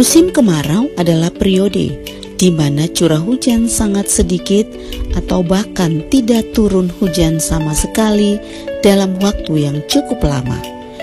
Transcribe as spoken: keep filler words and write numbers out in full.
Musim kemarau adalah periode di mana curah hujan sangat sedikit atau bahkan tidak turun hujan sama sekali dalam waktu yang cukup lama.